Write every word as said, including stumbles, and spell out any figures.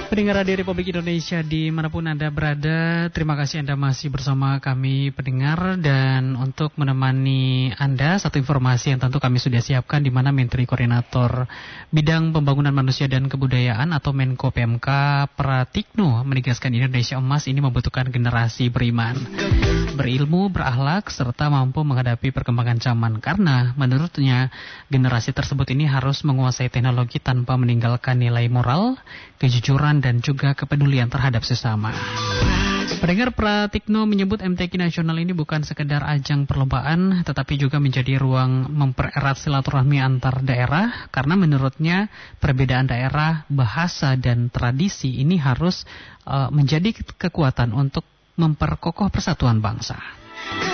Pendengar Radio Republik Indonesia dimanapun Anda berada, terima kasih Anda masih bersama kami pendengar. Dan untuk menemani Anda, satu informasi yang tentu kami sudah siapkan, di mana Menteri Koordinator Bidang Pembangunan Manusia dan Kebudayaan atau Menko P M K Pratikno menegaskan Indonesia Emas ini membutuhkan generasi beriman, berilmu, berakhlak, serta mampu menghadapi perkembangan zaman. Karena menurutnya generasi tersebut ini harus menguasai teknologi tanpa meninggalkan nilai moral, kejujuran, dan juga kepedulian terhadap sesama. Pendengar, Pratikno menyebut M T Q nasional ini bukan sekedar ajang perlombaan, tetapi juga menjadi ruang mempererat silaturahmi antar daerah, karena menurutnya perbedaan daerah, bahasa, dan tradisi ini harus uh, menjadi kekuatan untuk memperkokoh persatuan bangsa.